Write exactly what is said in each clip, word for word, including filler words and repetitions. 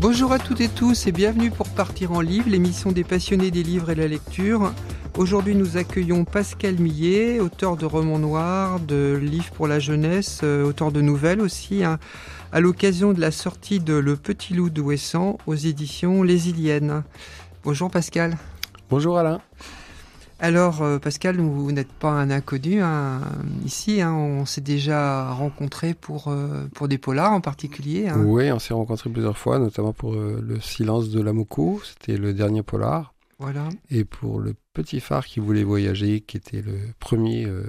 Bonjour à toutes et tous et bienvenue pour Partir en livre, l'émission des passionnés des livres et de la lecture. Aujourd'hui, nous accueillons Pascal Millet, auteur de romans noirs, de livres pour la jeunesse, euh, auteur de nouvelles aussi, hein, à l'occasion de la sortie de Le Petit Loup d'Ouessant aux éditions Les Iliennes. Bonjour Pascal. Bonjour Alain. Alors euh, Pascal, vous n'êtes pas un inconnu hein, ici, hein, on s'est déjà rencontrés pour, euh, pour des polars en particulier. Hein. Oui, on s'est rencontrés plusieurs fois, notamment pour euh, Le Silence de Lamoko, c'était le dernier polar. Voilà. Et pour Le Petit Phare qui voulait voyager, qui était le premier euh,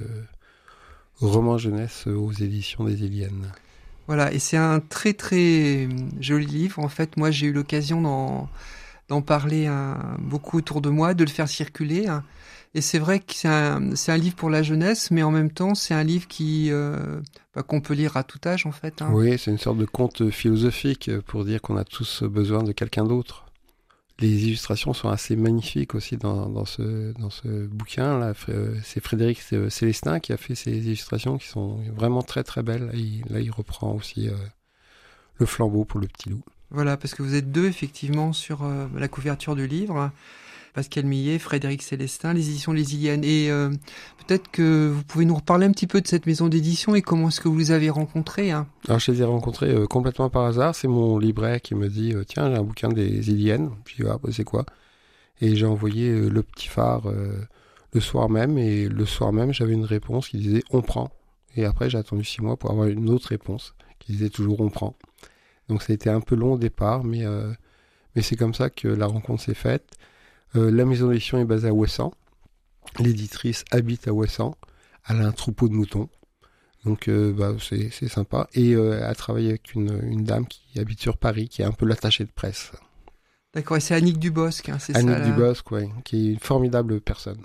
roman jeunesse aux éditions des Iliennes. Voilà, et c'est un très très joli livre. En fait, moi j'ai eu l'occasion d'en, d'en parler hein, beaucoup autour de moi, de le faire circuler. Hein. Et c'est vrai que c'est un, c'est un livre pour la jeunesse, mais en même temps, c'est un livre qui, euh, bah, qu'on peut lire à tout âge, en fait. Hein. Oui, c'est une sorte de conte philosophique pour dire qu'on a tous besoin de quelqu'un d'autre. Les illustrations sont assez magnifiques aussi dans, dans, ce, dans ce bouquin. Là. C'est Frédéric Célestin qui a fait ces illustrations qui sont vraiment très très belles. Et là, il reprend aussi euh, le flambeau pour Le Petit Loup. Voilà, parce que vous êtes deux, effectivement, sur euh, la couverture du livre. Pascal Millet, Frédéric Célestin, les éditions Les Iliennes. Et euh, peut-être que vous pouvez nous reparler un petit peu de cette maison d'édition et comment est-ce que vous les avez rencontrés. Hein. Alors je les ai rencontrés euh, complètement par hasard. C'est mon libraire qui me dit euh, « Tiens, j'ai un bouquin des Iliennes. » Puis ah, bah, c'est quoi ? Et j'ai envoyé euh, Le Petit Phare euh, le soir même. Et le soir même, j'avais une réponse qui disait « On prend ». Et après, j'ai attendu six mois pour avoir une autre réponse qui disait toujours « On prend ». Donc ça a été un peu long au départ, mais, euh, mais c'est comme ça que la rencontre s'est faite. Euh, la maison d'édition est basée à Ouessant. L'éditrice habite à Ouessant. Elle a un troupeau de moutons. Donc euh, bah, c'est, c'est sympa. Et euh, elle travaille avec une, une dame qui habite sur Paris, qui est un peu l'attachée de presse. D'accord, et c'est Annick Dubosc, hein, c'est Annick ça Annick Dubosc, oui, qui est une formidable personne.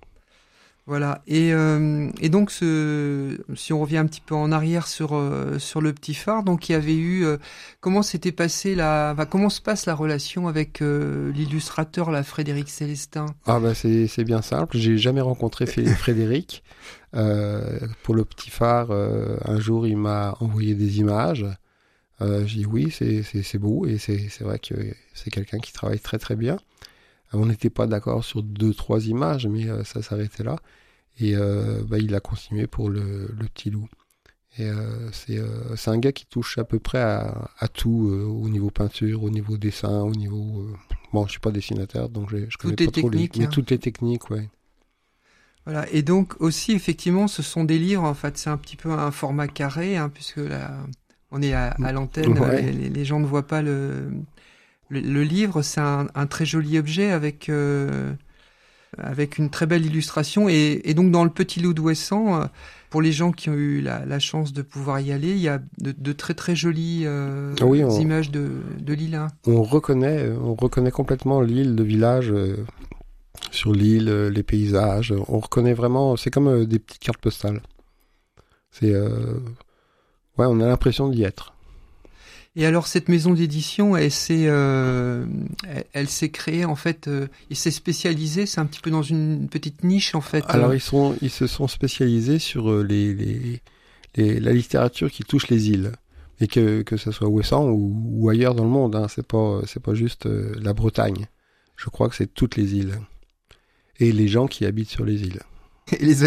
Voilà, et, euh, et donc ce, si on revient un petit peu en arrière sur, euh, sur Le Petit Phare, donc il y avait eu, euh, comment s'était passé la, enfin, comment se passe la relation avec euh, l'illustrateur, là, Frédéric Célestin ? Ah bah c'est, c'est bien simple, j'ai jamais rencontré Frédéric. Euh, pour Le Petit Phare, euh, un jour il m'a envoyé des images. Euh, j'ai dit oui, c'est, c'est, c'est beau, et c'est, c'est vrai que c'est quelqu'un qui travaille très très bien. On n'était pas d'accord sur deux, trois images, mais euh, ça s'arrêtait là. Et euh, bah, il a continué pour le, le Petit Loup. Et euh, c'est, euh, c'est un gars qui touche à peu près à, à tout, euh, au niveau peinture, au niveau dessin, au niveau... Euh... Bon, je suis pas dessinateur, donc je, je connais toutes pas les trop techniques, les... hein. Mais toutes les techniques, ouais. Voilà, et donc aussi, effectivement, ce sont des livres, en fait, c'est un petit peu un format carré, hein, puisque là, on est à, à l'antenne, ouais. les, les gens ne voient pas le... Le, le livre, c'est un, un très joli objet avec, euh, avec une très belle illustration. Et, et donc, dans Le Petit Loup d'Ouessant, euh, pour les gens qui ont eu la, la chance de pouvoir y aller, il y a de, de très très jolies euh, oui, on, images de, de l'île. Hein. On reconnaît, on reconnaît complètement l'île, le village, euh, sur l'île, euh, les paysages. On reconnaît vraiment, c'est comme euh, des petites cartes postales. C'est, euh, ouais, on a l'impression d'y être. Et alors cette maison d'édition, elle s'est, euh, elle, elle s'est créée en fait, euh, il s'est spécialisé, c'est un petit peu dans une petite niche en fait. Alors ils sont, ils se sont spécialisés sur les, les, les la littérature qui touche les îles, et que que ce soit Ouessant ou, ou ailleurs dans le monde, hein, c'est pas c'est pas juste euh, la Bretagne. Je crois que c'est toutes les îles et les gens qui habitent sur les îles. Et les